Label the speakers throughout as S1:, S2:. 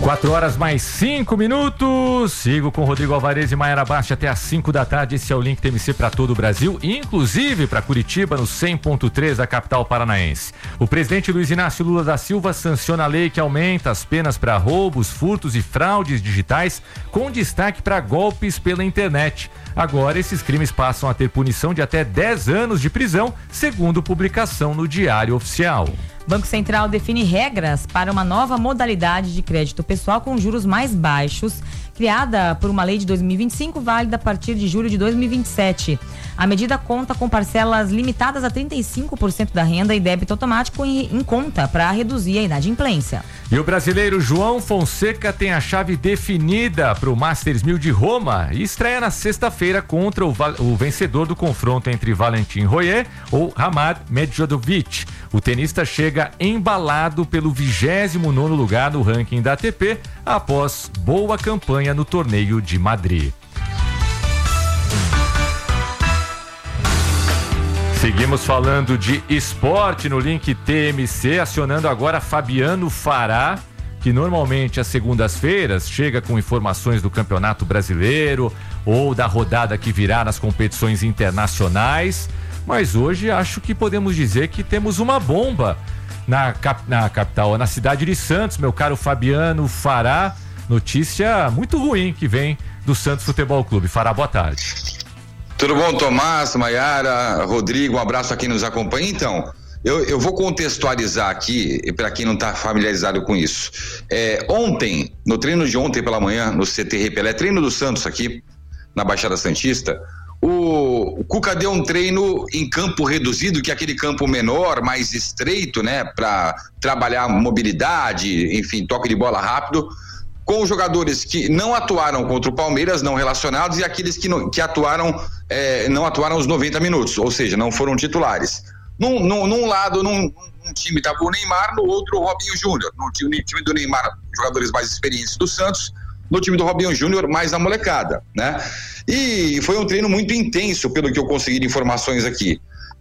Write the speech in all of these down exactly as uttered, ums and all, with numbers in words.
S1: Quatro horas mais cinco minutos. Sigo com Rodrigo Alvarez e Maiara Baixa até às cinco da tarde. Esse é o Link T M C para todo o Brasil, inclusive para Curitiba, no cem ponto três da capital paranaense. O presidente Luiz Inácio Lula da Silva sanciona a lei que aumenta as penas para roubos, furtos e fraudes digitais, com destaque para golpes pela internet. Agora, esses crimes passam a ter punição de até dez anos de prisão, segundo publicação no Diário Oficial.
S2: Banco Central define regras para uma nova modalidade de crédito pessoal com juros mais baixos, criada por uma lei de dois mil e vinte e cinco, válida a partir de julho de dois mil e vinte e sete. A medida conta com parcelas limitadas a trinta e cinco por cento da renda e débito automático em, em conta para reduzir a inadimplência.
S1: E o brasileiro João Fonseca tem a chave definida para o Masters mil de Roma e estreia na sexta-feira contra o, o vencedor do confronto entre Valentin Royer ou Hamad Medjodovic. O tenista chega embalado pelo vigésimo nono lugar no ranking da A T P após boa campanha no torneio de Madrid. Seguimos falando de esporte no Link T M C, acionando agora Fabiano Fará, que normalmente às segundas-feiras chega com informações do Campeonato Brasileiro ou da rodada que virá nas competições internacionais, mas hoje acho que podemos dizer que temos uma bomba na, cap, na capital, na cidade de Santos, meu caro Fabiano Fará. Notícia muito ruim que vem do Santos Futebol Clube. Fará, boa tarde.
S3: Tudo bom, Tomás, Maiara, Rodrigo, um abraço a quem nos acompanha. Então, eu, eu vou contextualizar aqui, para quem não está familiarizado com isso. É, ontem, no treino de ontem pela manhã, no C T Repelé, treino do Santos aqui, na Baixada Santista, o, o Cuca deu um treino em campo reduzido, que é aquele campo menor, mais estreito, né, para trabalhar mobilidade, enfim, toque de bola rápido, com os jogadores que não atuaram contra o Palmeiras, não relacionados, e aqueles que, não, que atuaram, é, não atuaram os noventa minutos, ou seja, não foram titulares. Num, num, num lado, num, num time estava o Neymar, no outro o Robinho Júnior. No time, time do Neymar, jogadores mais experientes do Santos, no time do Robinho Júnior, mais a molecada, né? E foi um treino muito intenso, pelo que eu consegui de informações aqui.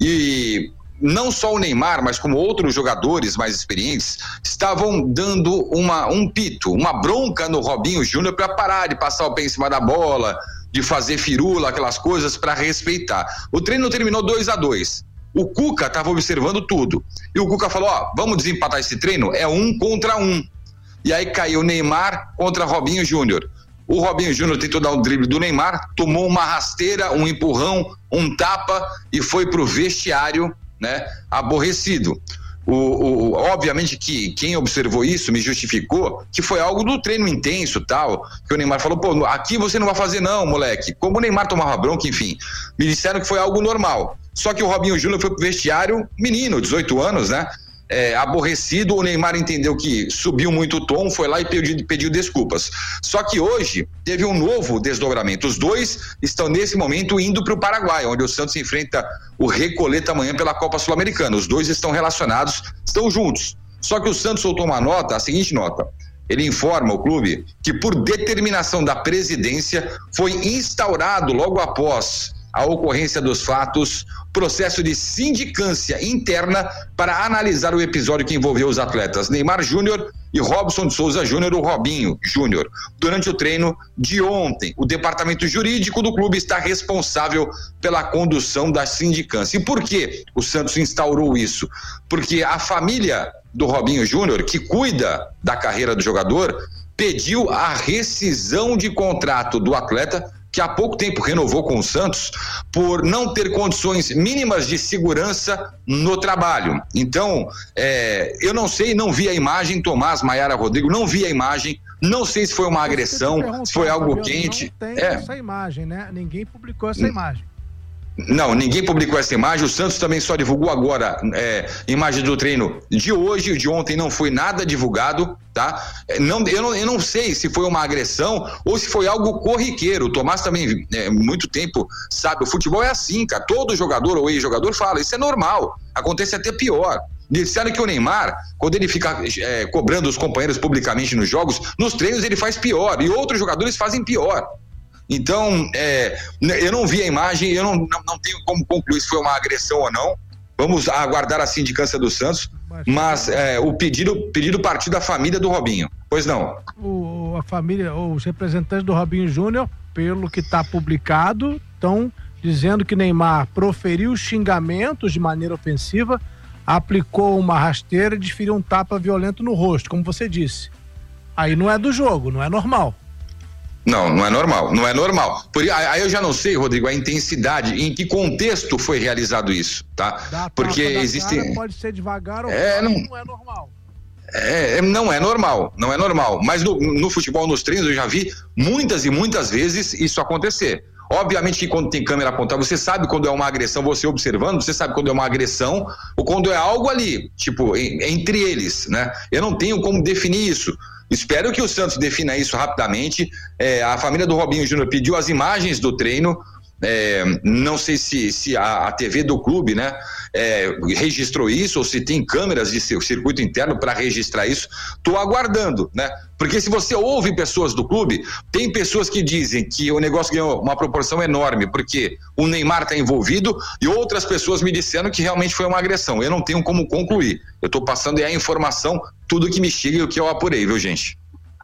S3: E não só o Neymar, mas como outros jogadores mais experientes, estavam dando uma, um pito, uma bronca no Robinho Júnior para parar de passar o pé em cima da bola, de fazer firula, aquelas coisas, para respeitar. O treino terminou dois a dois. O Cuca estava observando tudo. E o Cuca falou, ó, vamos desempatar esse treino? É um contra um. E aí caiu Neymar contra Robinho Júnior. O Robinho Júnior tentou dar um drible do Neymar, tomou uma rasteira, um empurrão, um tapa e foi pro vestiário, né, aborrecido. O, o, obviamente que quem observou isso me justificou que foi algo do treino intenso, tal, que o Neymar falou, pô, aqui você não vai fazer não, moleque. Como o Neymar tomava bronca, enfim, me disseram que foi algo normal. Só que o Robinho Júnior foi pro vestiário, menino, dezoito anos, né, é, aborrecido. O Neymar entendeu que subiu muito o tom, foi lá e pediu, pediu desculpas. Só que hoje teve um novo desdobramento. Os dois estão nesse momento indo para o Paraguai, onde o Santos enfrenta o Recoleta amanhã pela Copa Sul-Americana. Os dois estão relacionados, estão juntos. Só que o Santos soltou uma nota, a seguinte nota: ele informa o clube que, por determinação da presidência, foi instaurado logo após a ocorrência dos fatos, processo de sindicância interna para analisar o episódio que envolveu os atletas Neymar Júnior e Robson de Souza Júnior, o Robinho Júnior. Durante o treino de ontem, o departamento jurídico do clube está responsável pela condução da sindicância. E por que o Santos instaurou isso? Porque a família do Robinho Júnior, que cuida da carreira do jogador, pediu a rescisão de contrato do atleta, que há pouco tempo renovou com o Santos, por não ter condições mínimas de segurança no trabalho. Então, é, eu não sei, não vi a imagem, Tomás, Maiara, Rodrigo, não vi a imagem, não sei se foi uma agressão, se foi algo quente.
S4: Não tem
S3: é.
S4: essa imagem, né? Ninguém publicou essa imagem.
S3: Não, ninguém publicou essa imagem. O Santos também só divulgou agora é, imagem do treino de hoje. O de ontem não foi nada divulgado, tá? Não, eu, não, eu não sei se foi uma agressão ou se foi algo corriqueiro. O Tomás também, é, muito tempo, sabe, o futebol é assim, cara. Todo jogador ou ex-jogador fala, isso é normal, acontece até pior. Disseram que o Neymar, quando ele fica é, cobrando os companheiros publicamente nos jogos, nos treinos ele faz pior e outros jogadores fazem pior. Então, é, eu não vi a imagem, eu não, não, não tenho como concluir se foi uma agressão ou não. Vamos aguardar a sindicância do Santos mas é, o pedido, pedido partiu da família do Robinho. Pois não?
S4: O, a família, os representantes do Robinho Júnior, pelo que está publicado, estão dizendo que Neymar proferiu xingamentos de maneira ofensiva, aplicou uma rasteira e desferiu um tapa violento no rosto, como você disse. Aí não é do jogo, não é normal.
S3: Não, não é normal, não é normal. Por, aí eu já não sei, Rodrigo, a intensidade, em que contexto foi realizado isso, tá?
S4: Da
S3: Porque
S4: existe.
S3: existe.
S4: Pode ser devagar ou
S3: é, não...
S4: não é normal.
S3: É, não é normal, não é normal. Mas no, no futebol, nos treinos, eu já vi muitas e muitas vezes isso acontecer. Obviamente que quando tem câmera apontada, você sabe quando é uma agressão, você observando, você sabe quando é uma agressão ou quando é algo ali, tipo, em, entre eles, né? Eu não tenho como definir isso. Espero que o Santos defina isso rapidamente. É, a família do Robinho Júnior pediu as imagens do treino. É, não sei se, se a, a T V do clube, né, é, registrou isso ou se tem câmeras de seu circuito interno para registrar isso. Estou aguardando, né? Porque se você ouve pessoas do clube, tem pessoas que dizem que o negócio ganhou uma proporção enorme porque o Neymar está envolvido e outras pessoas me disseram que realmente foi uma agressão. Eu não tenho como concluir. Eu estou passando a informação, tudo que me chega e o que eu apurei, viu, gente?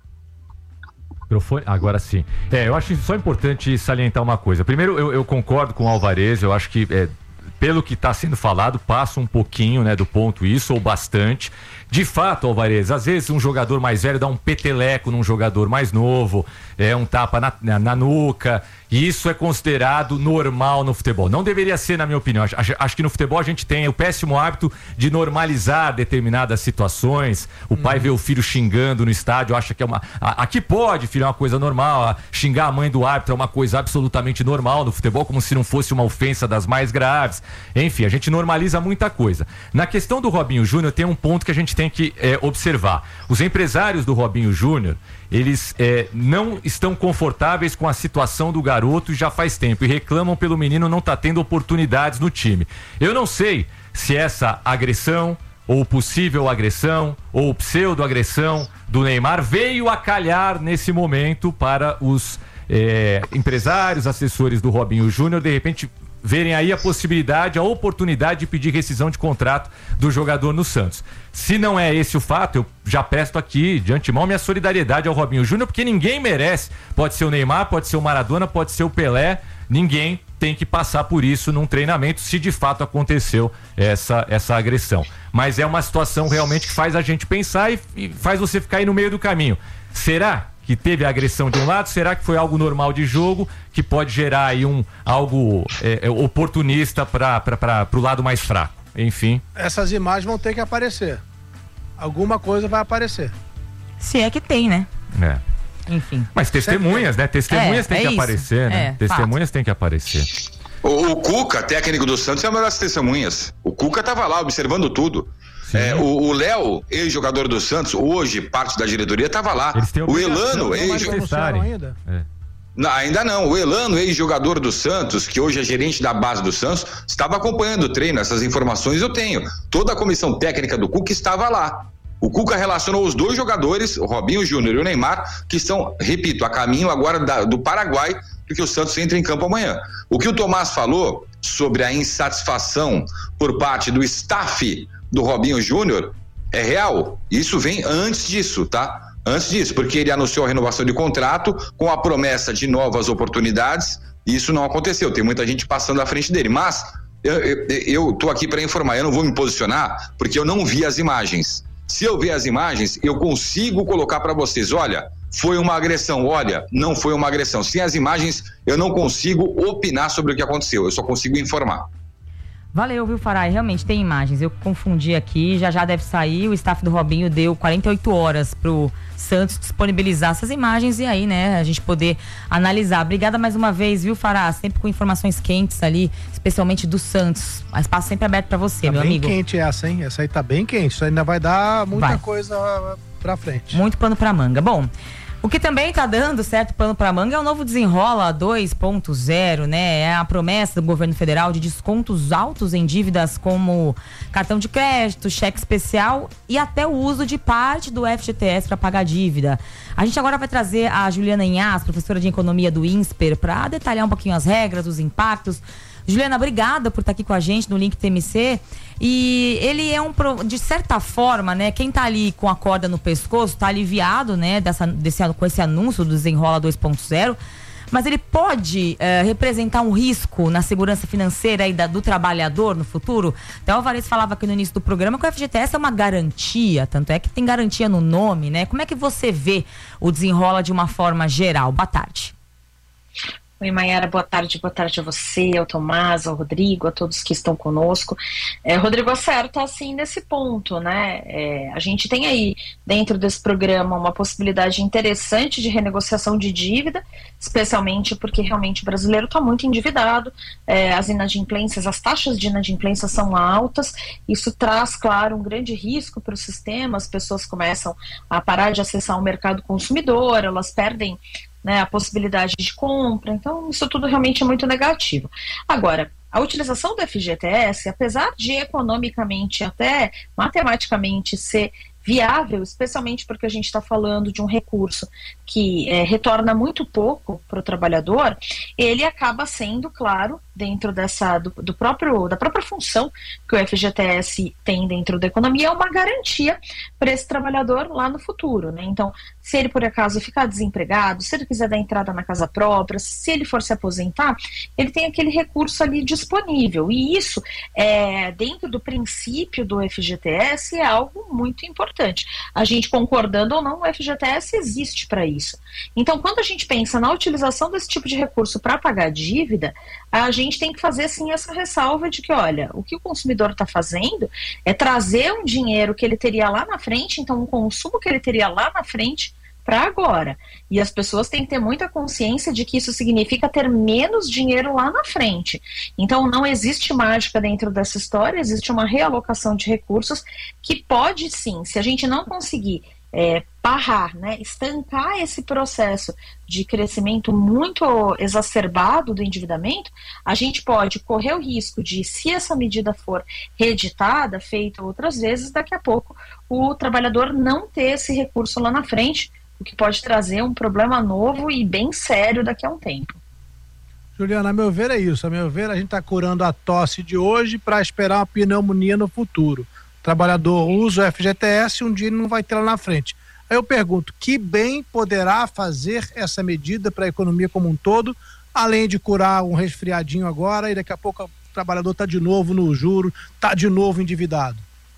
S1: Agora sim. É, eu acho só importante salientar uma coisa. Primeiro, eu, eu concordo com o Alvarez, eu acho que, é, pelo que está sendo falado, passa um pouquinho, né, do ponto isso, ou bastante. De fato, Alvarez, às vezes um jogador mais velho dá um peteleco num jogador mais novo, é um tapa na, na, na nuca, e isso é considerado normal no futebol. Não deveria ser, na minha opinião. Acho, acho que no futebol a gente tem o péssimo hábito de normalizar determinadas situações. O pai hum. vê o filho xingando no estádio, acha que é uma... A, aqui pode, filho, é uma coisa normal. A, xingar a mãe do árbitro é uma coisa absolutamente normal no futebol, como se não fosse uma ofensa das mais graves. Enfim, a gente normaliza muita coisa. Na questão do Robinho Júnior, tem um ponto que a gente tem que é, observar. Os empresários do Robinho Júnior, eles é, não estão confortáveis com a situação do garoto já faz tempo e reclamam pelo menino não estar tá tendo oportunidades no time. Eu não sei se essa agressão ou possível agressão ou pseudo-agressão do Neymar veio a calhar nesse momento para os é, empresários, assessores do Robinho Júnior, de repente verem aí a possibilidade, a oportunidade de pedir rescisão de contrato do jogador no Santos. Se não é esse o fato, eu já presto aqui de antemão minha solidariedade ao Robinho Júnior, porque ninguém merece. Pode ser o Neymar, pode ser o Maradona, pode ser o Pelé, ninguém tem que passar por isso num treinamento, se de fato aconteceu essa, essa agressão. Mas é uma situação realmente que faz a gente pensar e, e faz você ficar aí no meio do caminho. Será que teve a agressão de um lado? Será que foi algo normal de jogo que pode gerar aí um, algo é, oportunista para o lado mais fraco? Enfim.
S4: Essas imagens vão ter que aparecer. Alguma coisa vai aparecer.
S2: Se é que tem, né?
S1: É.
S2: Enfim.
S1: Mas testemunhas, né? Testemunhas é, têm é que isso. aparecer, né? É, testemunhas fato. têm que aparecer.
S3: O, o Cuca, técnico do Santos, é uma das testemunhas. O Cuca estava lá observando tudo. É, o Léo, ex-jogador do Santos, hoje parte da diretoria, estava lá. O Elano, ex-jogador. Ainda? É. Não, ainda não. O Elano, ex-jogador do Santos, que hoje é gerente da base do Santos, estava acompanhando o treino. Essas informações eu tenho. Toda a comissão técnica do Cuca estava lá. O Cuca relacionou os dois jogadores, o Robinho Júnior e o Neymar, que estão, repito, a caminho agora da, do Paraguai, porque o Santos entra em campo amanhã. O que o Tomás falou sobre a insatisfação por parte do staff do Robinho Júnior é real. Isso vem antes disso, tá? Antes disso, porque ele anunciou a renovação de contrato com a promessa de novas oportunidades e isso não aconteceu. Tem muita gente passando à frente dele, mas eu, eu, eu tô aqui para informar, eu não vou me posicionar porque eu não vi as imagens. Se eu ver as imagens, eu consigo colocar para vocês, olha, foi uma agressão, olha, não foi uma agressão. Sem as imagens, eu não consigo opinar sobre o que aconteceu, eu só consigo informar.
S2: Valeu, viu, Farai? Realmente tem imagens. Eu confundi aqui, já já deve sair. O staff do Robinho deu quarenta e oito horas pro Santos disponibilizar essas imagens e aí, né, a gente poder analisar. Obrigada mais uma vez, viu, Fará? Sempre com informações quentes ali, especialmente do Santos. O espaço sempre aberto pra você,
S4: tá
S2: meu
S4: bem
S2: amigo.
S4: Bem quente essa, hein? Essa aí tá bem quente. Isso ainda vai dar muita
S2: vai.
S4: coisa pra frente.
S2: Muito pano pra manga. Bom, o que também tá dando certo pano pra manga é o novo Desenrola dois ponto zero, né? É a promessa do governo federal de descontos altos em dívidas como cartão de crédito, cheque especial e até o uso de parte do F G T S para pagar a dívida. A gente agora vai trazer a Juliana Inhas, professora de economia do INSPER, para detalhar um pouquinho as regras, os impactos. Juliana, obrigada por estar aqui com a gente no Link T M C. E ele é um, de certa forma, né, quem tá ali com a corda no pescoço tá aliviado, né, dessa, desse, com esse anúncio do Desenrola dois ponto zero, mas ele pode uh, representar um risco na segurança financeira aí da, do trabalhador no futuro? Até o Alvarez falava aqui no início do programa que o F G T S é uma garantia, tanto é que tem garantia no nome, né? Como é que você vê o Desenrola de uma forma geral? Boa tarde.
S5: Oi, Mayara, boa tarde, boa tarde a você, ao Tomás, ao Rodrigo, a todos que estão conosco. É, Rodrigo acerta, assim, nesse ponto, né? É, a gente tem aí, dentro desse programa, uma possibilidade interessante de renegociação de dívida, especialmente porque realmente o brasileiro está muito endividado, é, as inadimplências, as taxas de inadimplência são altas, isso traz, claro, um grande risco para o sistema, as pessoas começam a parar de acessar o mercado consumidor, elas perdem, né, a possibilidade de compra, então isso tudo realmente é muito negativo. Agora, a utilização do F G T S, apesar de economicamente, até matematicamente ser viável, especialmente porque a gente está falando de um recurso que é, retorna muito pouco para o trabalhador, ele acaba sendo, claro, dentro dessa, do, do próprio, da própria função que o F G T S tem dentro da economia, é uma garantia para esse trabalhador lá no futuro, né? Então, se ele por acaso ficar desempregado, se ele quiser dar entrada na casa própria, se ele for se aposentar, ele tem aquele recurso ali disponível, e isso, é, dentro do princípio do F G T S, é algo muito importante. A gente concordando ou não, o F G T S existe para isso. Então, quando a gente pensa na utilização desse tipo de recurso para pagar dívida, a gente tem que fazer, sim, essa ressalva de que, olha, o que o consumidor está fazendo é trazer um dinheiro que ele teria lá na frente, então um consumo que ele teria lá na frente para agora. E as pessoas têm que ter muita consciência de que isso significa ter menos dinheiro lá na frente. Então, não existe mágica dentro dessa história, existe uma realocação de recursos que pode, sim, se a gente não conseguir É, barrar, né, estancar esse processo de crescimento muito exacerbado do endividamento, a gente pode correr o risco de, se essa medida for reeditada, feita outras vezes, daqui a pouco o trabalhador não ter esse recurso lá na frente, o que pode trazer um problema novo e bem sério daqui a um tempo.
S4: Juliana, a meu ver é isso, a meu ver a gente está curando a tosse de hoje para esperar uma pneumonia no futuro. O trabalhador usa o F G T S e um dia ele não vai ter lá na frente. Aí eu pergunto, que bem poderá fazer essa medida para a economia como um todo, além de curar um resfriadinho agora e daqui a pouco o trabalhador está de novo no juro, está de novo endividado?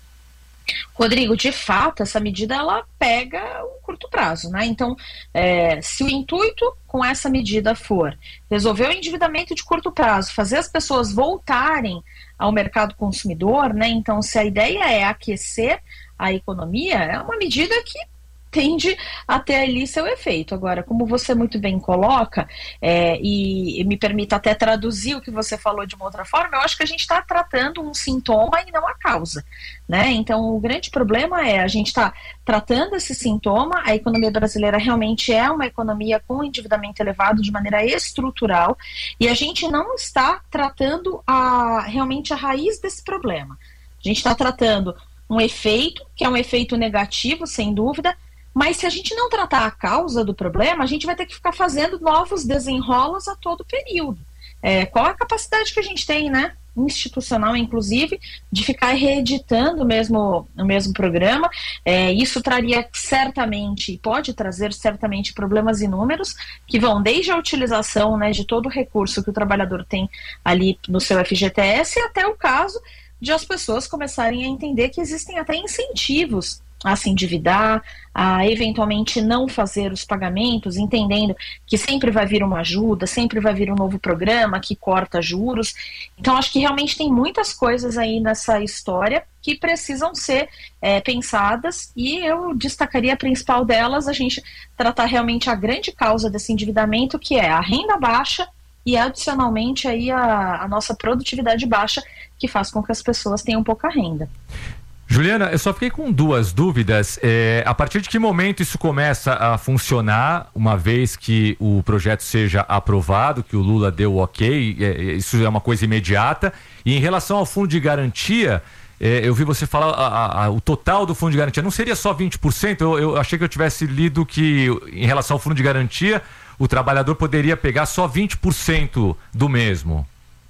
S5: Rodrigo, de fato, essa medida ela pega o curto prazo, né? Então, é, se o intuito com essa medida for resolver o endividamento de curto prazo, fazer as pessoas voltarem ao mercado consumidor, né? Então, se a ideia é aquecer a economia, é uma medida que tende a ter ali seu efeito. Agora, como você muito bem coloca, é, e, e me permita até traduzir o que você falou de uma outra forma, eu acho que a gente está tratando um sintoma e não a causa, né? Então, o grande problema é a gente está tratando esse sintoma, a economia brasileira realmente é uma economia com endividamento elevado de maneira estrutural, e a gente não está tratando a, realmente a raiz desse problema. A gente está tratando um efeito, que é um efeito negativo, sem dúvida, mas se a gente não tratar a causa do problema, a gente vai ter que ficar fazendo novos desenrolos a todo período. É, qual a capacidade que a gente tem, né, institucional, inclusive, de ficar reeditando o mesmo, o mesmo programa? É, isso traria certamente, pode trazer certamente problemas inúmeros, que vão desde a utilização, né, de todo o recurso que o trabalhador tem ali no seu F G T S, até o caso de as pessoas começarem a entender que existem até incentivos a se endividar, a eventualmente não fazer os pagamentos, entendendo que sempre vai vir uma ajuda, sempre vai vir um novo programa que corta juros. Então, acho que realmente tem muitas coisas aí nessa história que precisam ser é, pensadas, e eu destacaria a principal delas, a gente tratar realmente a grande causa desse endividamento, que é a renda baixa e, adicionalmente, aí a, a nossa produtividade baixa, que faz com que as pessoas tenham pouca renda.
S1: Juliana, eu só fiquei com duas dúvidas. É, a partir de que momento isso começa a funcionar, uma vez que o projeto seja aprovado, que o Lula deu o ok, é, isso é uma coisa imediata? E em relação ao fundo de garantia, é, eu vi você falar a, a, a, o total do fundo de garantia, não seria só vinte por cento? Eu, eu achei que eu tivesse lido que, em relação ao fundo de garantia, o trabalhador poderia pegar só vinte por cento do mesmo.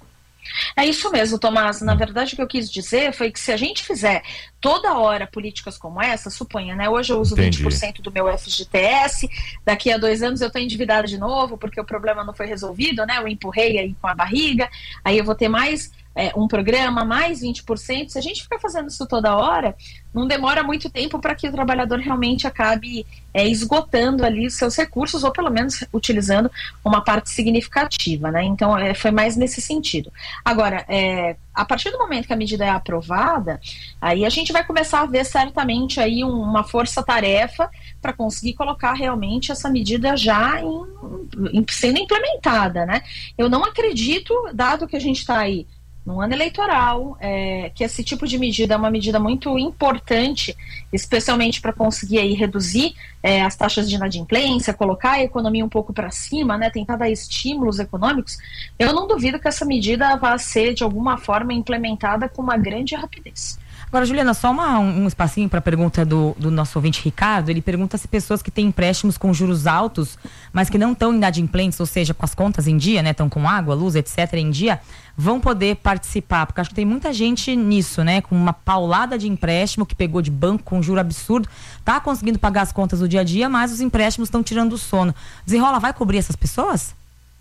S5: É isso mesmo, Tomás. Na verdade, o que eu quis dizer foi que se a gente fizer toda hora políticas como essa, suponha, né? Hoje eu uso Entendi. vinte por cento do meu F G T S, daqui a dois anos eu estou endividada de novo porque o problema não foi resolvido, né? Eu empurrei aí com a barriga, aí eu vou ter mais é, um programa, mais vinte por cento. Se a gente ficar fazendo isso toda hora, não demora muito tempo para que o trabalhador realmente acabe é, esgotando ali os seus recursos, ou pelo menos utilizando uma parte significativa, né? Então, é, foi mais nesse sentido. Agora, é, a partir do momento que a medida é aprovada, aí a gente vai começar a ver certamente aí um, uma força-tarefa para conseguir colocar realmente essa medida já em, em, sendo implementada, né? Eu não acredito, dado que a gente está aí no ano eleitoral, é, que esse tipo de medida é uma medida muito importante, especialmente para conseguir aí reduzir é, as taxas de inadimplência, colocar a economia um pouco para cima, né, tentar dar estímulos econômicos. Eu não duvido que essa medida vá ser, de alguma forma, implementada com uma grande rapidez.
S2: Agora, Juliana, só uma, um espacinho para a pergunta do, do nosso ouvinte Ricardo. Ele pergunta se pessoas que têm empréstimos com juros altos, mas que não estão inadimplentes, ou seja, com as contas em dia, né, estão com água, luz, etcétera, em dia, vão poder participar, porque acho que tem muita gente nisso, né, com uma paulada de empréstimo que pegou de banco com juro absurdo, tá conseguindo pagar as contas do dia a dia, mas os empréstimos estão tirando o sono. Desenrola vai cobrir essas pessoas?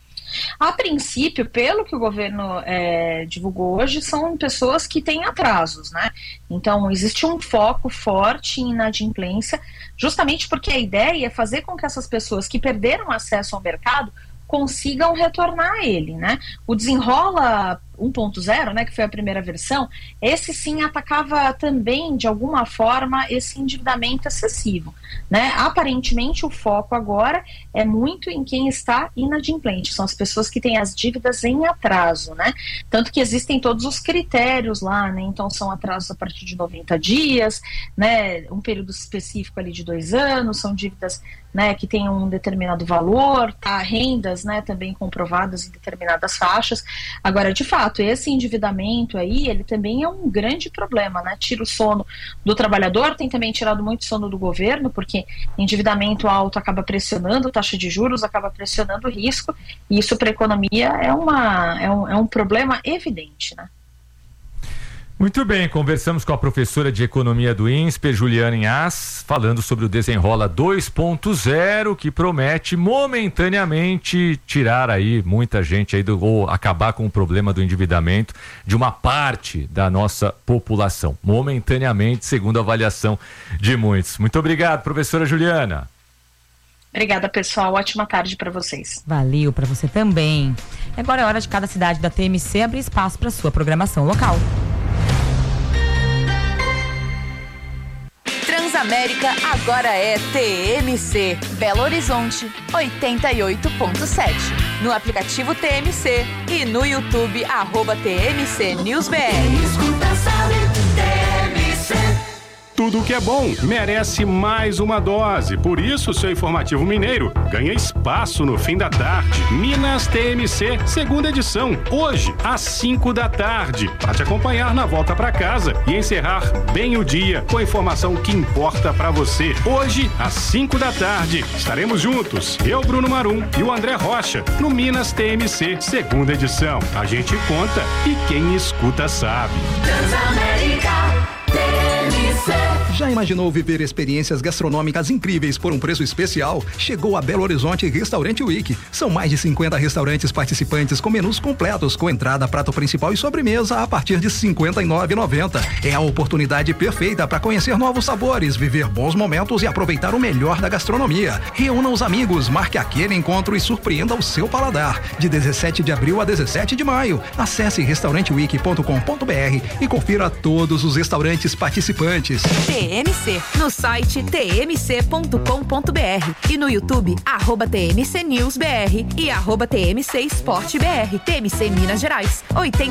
S5: A princípio, pelo que o governo é, divulgou hoje, são pessoas que têm atrasos, né? Então, existe um foco forte em inadimplência, justamente porque a ideia é fazer com que essas pessoas que perderam acesso ao mercado consigam retornar a ele, né? O Desenrola um ponto zero, né, que foi a primeira versão, esse sim atacava também, de alguma forma, esse endividamento excessivo, né? Aparentemente, o foco agora é muito em quem está inadimplente, são as pessoas que têm as dívidas em atraso, né? Tanto que existem todos os critérios lá, né? Então, são atrasos a partir de noventa dias, né? Um período específico ali de dois anos, são dívidas, né, que têm um determinado valor, tá? Rendas, né, também comprovadas em determinadas faixas. Agora, de fato, esse endividamento aí, ele também é um grande problema, né? Tira o sono do trabalhador, tem também tirado muito sono do governo, porque endividamento alto acaba pressionando taxa de juros, acaba pressionando o risco, e isso para a economia é, uma, é, um, é um problema evidente, né?
S1: Muito bem, conversamos com a professora de economia do INSPER, Juliana Inhas, falando sobre o Desenrola dois ponto zero, que promete momentaneamente tirar aí muita gente aí do, ou acabar com o problema do endividamento de uma parte da nossa população, momentaneamente, segundo a avaliação de muitos. Muito obrigado, professora Juliana.
S5: Obrigada, pessoal. Ótima tarde para vocês.
S2: Valeu, para você também. Agora é hora de cada cidade da T M C abrir espaço para sua programação local.
S6: Transamérica agora é T M C, Belo Horizonte, oitenta e oito ponto sete. No aplicativo T M C e no YouTube, arroba T M C News B R.
S7: Escuta, sabe, T M C.
S8: Tudo o que é bom merece mais uma dose. Por isso, seu Informativo Mineiro ganha espaço no fim da tarde. Minas T M C, segunda edição, hoje, às cinco da tarde. Para te acompanhar na volta para casa e encerrar bem o dia com a informação que importa para você. Hoje, às cinco da tarde, estaremos juntos, eu, Bruno Marum e o André Rocha, no Minas T M C, segunda edição. A gente conta e quem escuta sabe.
S7: Transamérica T M C.
S9: Já imaginou viver experiências gastronômicas incríveis por um preço especial? Chegou a Belo Horizonte Restaurante Week. São mais de cinquenta restaurantes participantes com menus completos, com entrada, prato principal e sobremesa a partir de cinquenta e nove reais e noventa centavos. É a oportunidade perfeita para conhecer novos sabores, viver bons momentos e aproveitar o melhor da gastronomia. Reúna os amigos, marque aquele encontro e surpreenda o seu paladar. De dezessete de abril a dezessete de maio. Acesse restaurante week ponto com ponto b r e confira todos os restaurantes participantes.
S6: T M C, no site t m c ponto com ponto b r e no YouTube, arroba T M C News B R e arroba T M C Esporte B R. T M C Minas Gerais, oitenta